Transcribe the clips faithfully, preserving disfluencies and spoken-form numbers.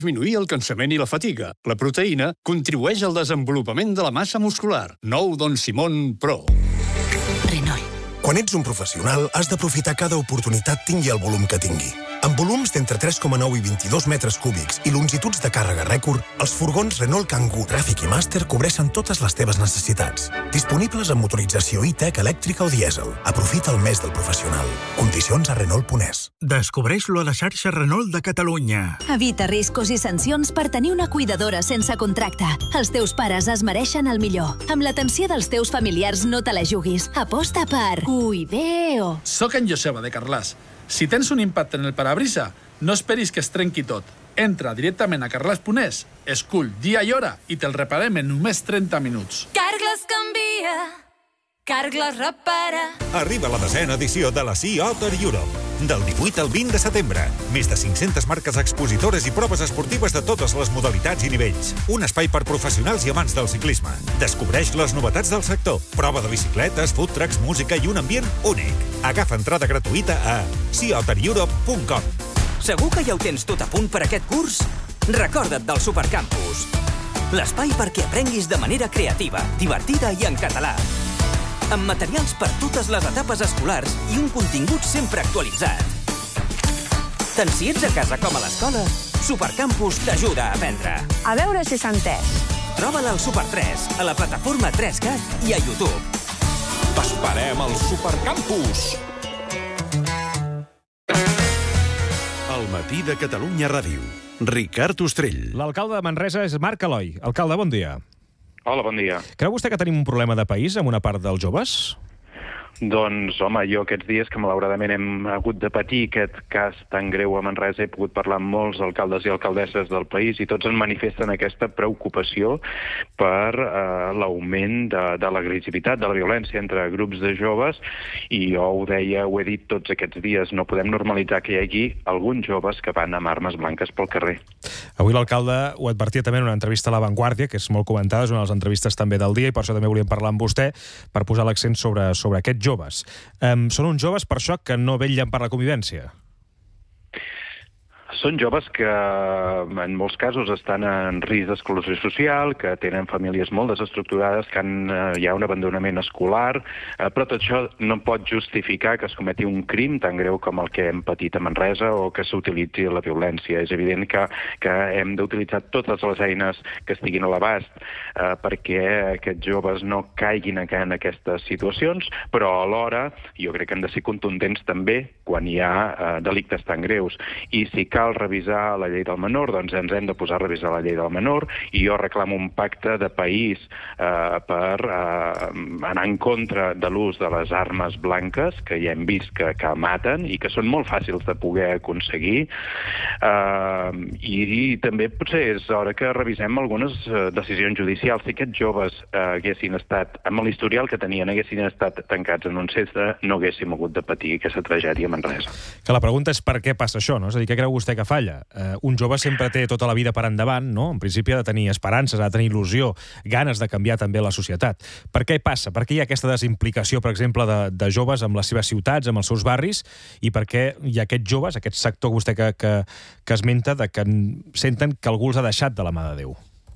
disminuir el cansament i la fatiga. La proteïna contribueix al desenvolupament de la massa muscular. Nou Don Simón Pro. Renault. Quan ets un professional, has d'aprofitar cada oportunitat tingui el volum que tingui. Amb volums d'entre tres coma nou i vint-i-dos metres cúbics i longituds de càrrega rècord, els furgons Renault Kangoo, Traffic i Master cobreixen totes les teves necessitats. Disponibles amb motorització e-tech elèctrica o dièsel. Aprofita el mes del professional. Condicions a Renault punt es. Descobreix-lo a la xarxa Renault de Catalunya. Evita riscos i sancions per tenir una cuidadora sense contracte. Els teus pares es mereixen el millor. Amb l'atenció dels teus familiars no te la juguis. Aposta per Cuideo. Soc en Joseba, de Carglass. Si tens un impacte en el parabrisa, no esperis que es trenqui tot. Entra directament a carglass punt es, escull dia i hora i te'l reparem en només trenta minuts. Carglass canvia, Carglass repara. Arriba la desena edició de la Sea Otter Europe. Del divuit al vint de setembre. Més de cinc-centes marques expositores i proves esportives de totes les modalitats i nivells. Un espai per professionals i amants del ciclisme. Descobreix les novetats del sector. Prova de bicicletes, food trucks, música i un ambient únic. Agafa entrada gratuïta a sea otter europe punt com. Segur que ja ho tens tot a punt per aquest curs? Recorda't del Supercampus. L'espai perquè aprenguis de manera creativa, divertida i en català. Amb materials per totes les etapes escolars i un contingut sempre actualitzat. Tant si ets a casa com a l'escola, Supercampus t'ajuda a aprendre. A veure si s'ha entès. Troba-la al Super tres, a la plataforma tres cat i a YouTube. T'esperem al Supercampus! El matí de Catalunya Ràdio. Ricard Ostrell. L'alcalde de Manresa és Marc Eloi. Alcalde, bon dia. Hola, bon dia. Creu vostè que tenim un problema de país amb una part dels joves? Doncs, home, jo aquests dies que malauradament hem hagut de patir aquest cas tan greu a Manresa, he pogut parlar amb molts alcaldes i alcaldesses del país i tots en manifesten aquesta preocupació per eh, l'augment de, de l'agressivitat, de la violència entre grups de joves, i jo ho deia, ho he dit tots aquests dies, no podem normalitzar que hi hagi alguns joves que van amb armes blanques pel carrer. Avui l'alcalde ho advertia també en una entrevista a La Vanguardia, que és molt comentada, és una de les entrevistes també del dia, i per això també volíem parlar amb vostè, per posar l'accent sobre, sobre aquests joves. Um, són uns joves, per això, que no vetllen per la convivència? Són joves que en molts casos estan en risc d'exclusió social, que tenen famílies molt desestructurades, que han, eh, hi ha un abandonament escolar, eh, però tot això no pot justificar que es cometi un crim tan greu com el que hem patit a Manresa o que s'utilitzi la violència. És evident que, que hem d'utilitzar totes les eines que estiguin a l'abast eh, perquè aquests joves no caiguin en aquestes situacions, però alhora jo crec que hem de ser contundents també quan hi ha eh, delictes tan greus. I si cal revisar la llei del menor, doncs ens hem de posar a revisar la llei del menor, i jo reclamo un pacte de país eh, per eh, anar en contra de l'ús de les armes blanques, que ja hem vist que, que maten i que són molt fàcils de poder aconseguir, eh, i, i també potser és hora que revisem algunes eh, decisions judicials. Si aquests joves eh, haguessin estat, amb l'historial que tenien, haguessin estat tancats en un centre, no haguéssim hagut de patir aquesta tragèdia a Manresa. Que la pregunta és per què passa això, no? És a dir, què creu vostè que falla? Uh, un jove sempre té tota la vida per endavant, no? En principi ha de tenir esperances, ha de tenir il·lusió, ganes de canviar també la societat. Per què passa? Per què hi ha aquesta desimplicació, per exemple, de, de joves amb les seves ciutats, amb els seus barris, i per què hi ha aquests joves, aquest sector que vostè que, que, que esmenta, de que senten que algú els ha deixat de la mà de Déu?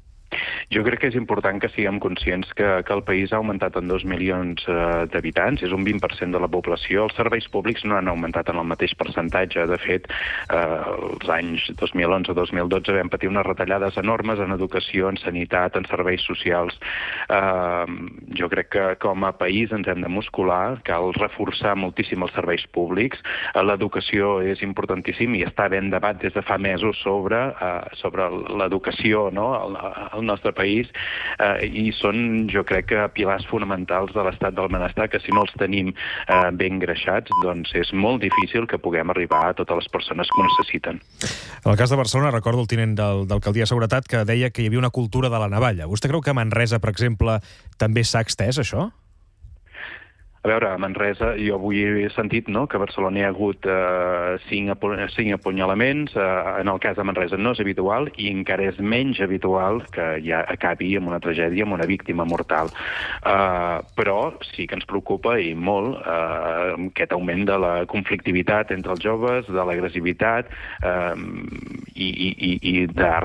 Jo crec que és important que siguem conscients que, que el país ha augmentat en dos milions eh, d'habitants, és un vint per cent de la població. Els serveis públics no han augmentat en el mateix percentatge. De fet, eh, els anys dos mil onze dos mil dotze vam patir unes retallades enormes en educació, en sanitat, en serveis socials. Eh, jo crec que com a país ens hem de muscular, cal reforçar moltíssim els serveis públics. Eh, l'educació és importantíssim i està ben debat des de fa mesos sobre, eh, sobre l'educació, no?, al, al nostre país, eh, i són, jo crec, que pilars fonamentals de l'estat del benestar, que si no els tenim eh, ben greixats, doncs és molt difícil que puguem arribar a totes les persones que ho necessiten. En el cas de Barcelona, recordo el tinent del, d'Alcaldia de Seguretat que deia que hi havia una cultura de la navalla. Vostè creu que a Manresa, per exemple, també s'ha extès això? A veure, a Manresa, jo avui he sentit no, que a Barcelona hi ha hagut eh, cinc, apu cinc apunyalaments. Eh, en el cas de Manresa no és habitual i encara és menys habitual que ja acabi amb una tragèdia, amb una víctima mortal. Eh, però sí que ens preocupa i molt eh, aquest augment de la conflictivitat entre els joves, de l'agressivitat eh, i, i, i de